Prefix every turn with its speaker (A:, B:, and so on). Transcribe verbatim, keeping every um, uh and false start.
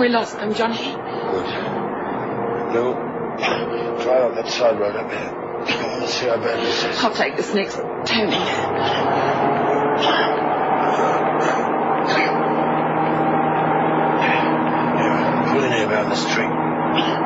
A: We lost them, Johnny.
B: Good. Lou, try on that side road up here. I want to see how bad this is.
A: I'll take this next. Tony.
B: Yeah, pull in here around this tree.